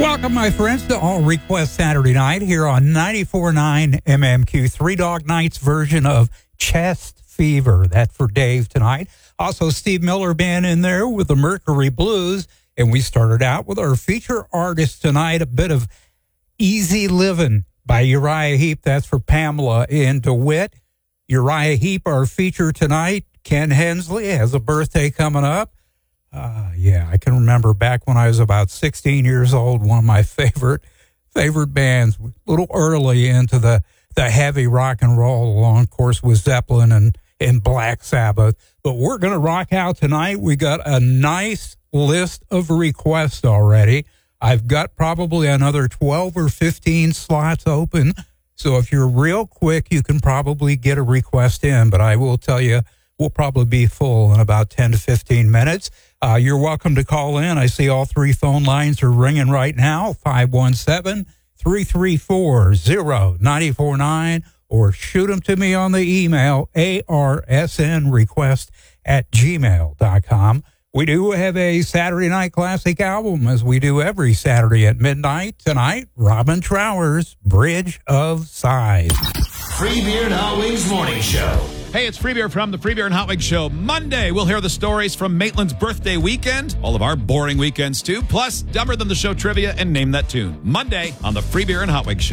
Welcome, my friends, to All Request Saturday Night here on 94.9 MMQ. Three Dog Night's version of Chest Fever. That for Dave tonight. Also, Steve Miller Band in there with the Mercury Blues. And we started out with our feature artist tonight, a bit of Easy Livin' by Uriah Heep. That's for Pamela in DeWitt. Uriah Heep, our feature tonight. Ken Hensley has a birthday coming up. Yeah, I can remember back when I was about 16 years old, one of my favorite bands, a little early into the heavy rock and roll, along course with Zeppelin and Black Sabbath. But we're going to rock out tonight. We got a nice list of requests already. I've got probably another 12 or 15 slots open. So if you're real quick, you can probably get a request in. But I will tell you, we'll probably be full in about 10 to 15 minutes. You're welcome to call in. I see all three phone lines are ringing right now, 517-334-0949, or shoot them to me on the email, arsnrequest@gmail.com. We do have a Saturday Night Classic album, as we do every Saturday at midnight. Tonight, Robin Trower's Bridge of Sighs. Free Beer and Hot Wings Morning Show. Hey, it's Free Beer from the Free Beer and Hot Wings Show. Monday, we'll hear the stories from Maitland's birthday weekend, all of our boring weekends too, plus Dumber Than the Show trivia and Name That Tune. Monday on the Free Beer and Hot Wings Show.